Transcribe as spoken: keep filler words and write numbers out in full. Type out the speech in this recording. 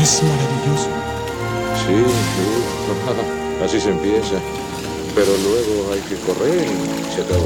Es maravilloso. Sí, sí. Así se empieza. Pero luego hay que correr y se acabó.